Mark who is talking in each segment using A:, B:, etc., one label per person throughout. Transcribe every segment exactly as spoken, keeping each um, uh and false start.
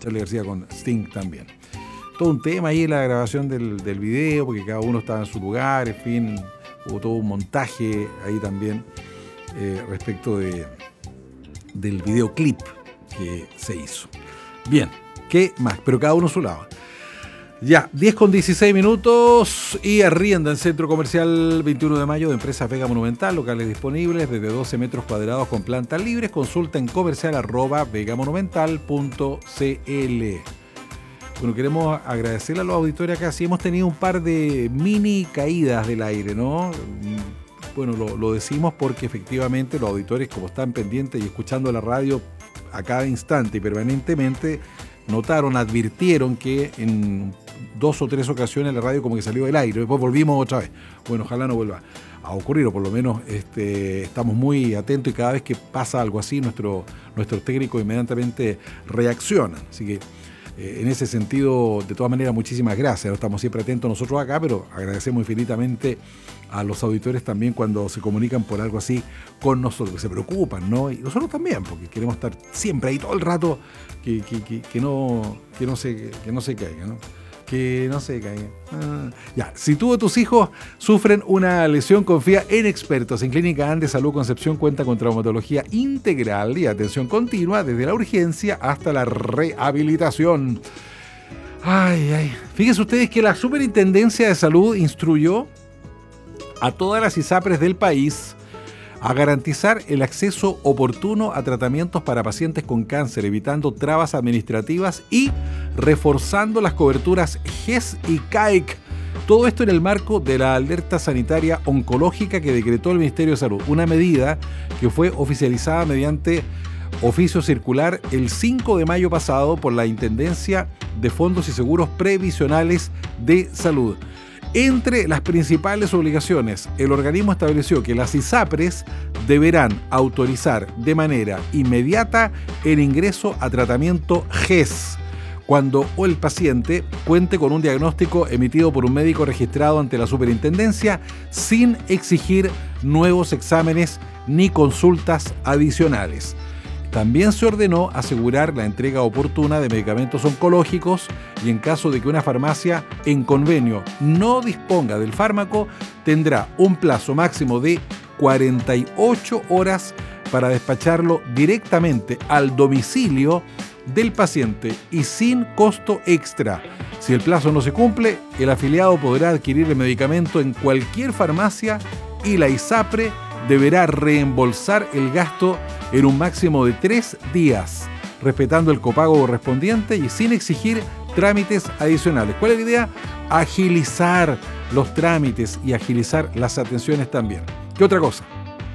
A: Charly García con Sting también. Todo un tema ahí la grabación del, del video, porque cada uno estaba en su lugar, en fin, hubo todo un montaje ahí también eh, respecto de, del videoclip que se hizo. Bien, ¿qué más? Pero cada uno a su lado. Ya, diez con dieciséis minutos y arrienda en Centro Comercial veintiuno de mayo de Empresa Vega Monumental, locales disponibles desde doce metros cuadrados con plantas libres. Consulta en comercial arroba vegamonumental punto cl. Bueno, queremos agradecerle a los auditores acá. Sí, hemos tenido un par de mini caídas del aire, ¿no? Bueno, lo, lo decimos porque efectivamente los auditores, como están pendientes y escuchando la radio a cada instante y permanentemente, notaron, advirtieron que en dos o tres ocasiones la radio como que salió del aire, después volvimos otra vez. Bueno, ojalá no vuelva a ocurrir, o por lo menos este, estamos muy atentos y cada vez que pasa algo así, nuestro, nuestros técnicos inmediatamente reaccionan. Así que eh, en ese sentido, de todas maneras, muchísimas gracias. No estamos siempre atentos nosotros acá, pero agradecemos infinitamente a los auditores también cuando se comunican por algo así con nosotros, que se preocupan, ¿no? Y nosotros también, porque queremos estar siempre ahí todo el rato, que, que, que, que, no, que, no, se, que no se caiga, ¿no? Que no se caiga. Ah, ya, si tú o tus hijos sufren una lesión, confía en expertos. En Clínica Andes Salud Concepción cuenta con traumatología integral y atención continua desde la urgencia hasta la rehabilitación. Ay, ay. Fíjense ustedes que la Superintendencia de Salud instruyó a todas las ISAPRES del país a garantizar el acceso oportuno a tratamientos para pacientes con cáncer, evitando trabas administrativas y reforzando las coberturas G E S y C A I C. Todo esto en el marco de la alerta sanitaria oncológica que decretó el Ministerio de Salud, una medida que fue oficializada mediante oficio circular el cinco de mayo pasado por la Intendencia de Fondos y Seguros Previsionales de Salud. Entre las principales obligaciones, el organismo estableció que las ISAPRES deberán autorizar de manera inmediata el ingreso a tratamiento G E S cuando el paciente cuente con un diagnóstico emitido por un médico registrado ante la superintendencia sin exigir nuevos exámenes ni consultas adicionales. También se ordenó asegurar la entrega oportuna de medicamentos oncológicos y en caso de que una farmacia en convenio no disponga del fármaco, tendrá un plazo máximo de cuarenta y ocho horas para despacharlo directamente al domicilio del paciente y sin costo extra. Si el plazo no se cumple, el afiliado podrá adquirir el medicamento en cualquier farmacia y la ISAPRE deberá reembolsar el gasto en un máximo de tres días, respetando el copago correspondiente y sin exigir trámites adicionales. ¿Cuál es la idea? Agilizar los trámites y agilizar las atenciones también. ¿Qué otra cosa?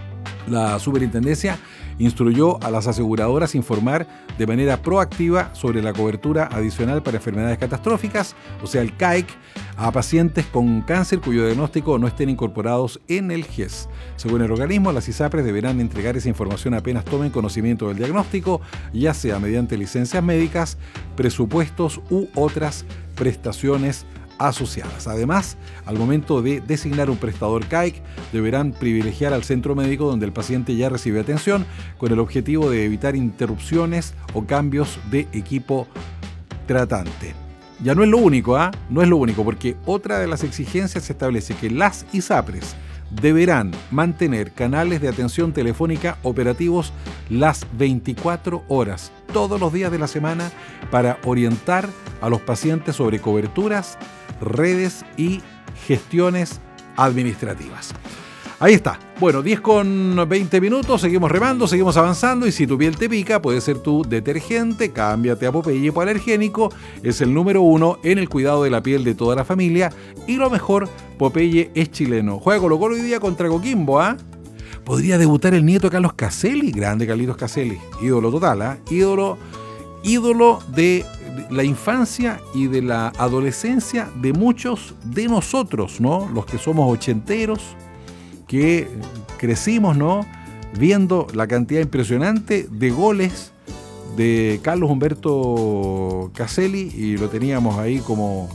A: La superintendencia instruyó a las aseguradoras informar de manera proactiva sobre la cobertura adicional para enfermedades catastróficas, o sea, el C A I C, a pacientes con cáncer cuyo diagnóstico no estén incorporados en el G E S. Según el organismo, las ISAPRES deberán entregar esa información apenas tomen conocimiento del diagnóstico, ya sea mediante licencias médicas, presupuestos u otras prestaciones asociadas. Además, al momento de designar un prestador C A I C, deberán privilegiar al centro médico donde el paciente ya recibe atención, con el objetivo de evitar interrupciones o cambios de equipo tratante. Ya no es lo único, ¿ah? ¿eh? No es lo único, porque otra de las exigencias establece que las ISAPRES deberán mantener canales de atención telefónica operativos las veinticuatro horas, todos los días de la semana, para orientar a los pacientes sobre coberturas, redes y gestiones administrativas. Ahí está. Bueno, diez con veinte minutos, seguimos remando, seguimos avanzando y si tu piel te pica, puede ser tu detergente, cámbiate a Popeye hipoalergénico, es el número uno en el cuidado de la piel de toda la familia y lo mejor, Popeye es chileno. Juega Colo Colo hoy día contra Coquimbo, ¿ah? ¿eh? Podría debutar el nieto de Carlos Caselli, grande Carlitos Caselli, ídolo total, ¿ah? ¿eh? Ídolo, ídolo de la infancia y de la adolescencia de muchos de nosotros, ¿no? Los que somos ochenteros, que crecimos, ¿no? Viendo la cantidad impresionante de goles de Carlos Humberto Caselli y lo teníamos ahí como,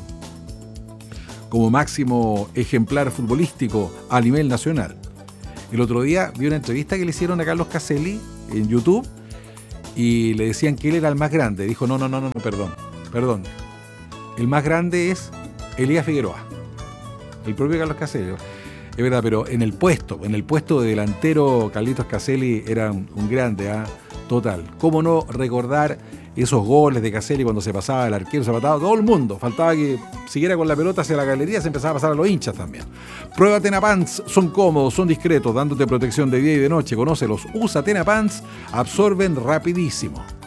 A: como máximo ejemplar futbolístico a nivel nacional. El otro día vi una entrevista que le hicieron a Carlos Caselli en YouTube y le decían que él era el más grande. Dijo, no, no, no, no, no, perdón, perdón. El más grande es Elías Figueroa, el propio Carlos Caselli. Es verdad, pero en el puesto, en el puesto de delantero, Carlitos Caselli era un, un grande, ¿eh? Total. ¿Cómo no recordar esos goles de Caselli cuando se pasaba el arquero, se pasaba todo el mundo? Faltaba que siguiera con la pelota hacia la galería, se empezaba a pasar a los hinchas también. Prueba Tenapants, son cómodos, son discretos, dándote protección de día y de noche. Conócelos, usa Tenapants, absorben rapidísimo.